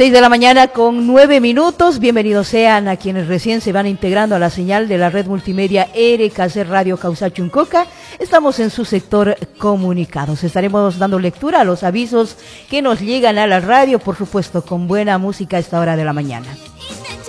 6 de la mañana con 9 minutos. Bienvenidos sean a quienes recién se van integrando a la señal de la red multimedia RKC Radio Causa-Chuncoca. Estamos en su sector comunicados. Estaremos dando lectura a los avisos que nos llegan a la radio, por supuesto, con buena música a esta hora de la mañana.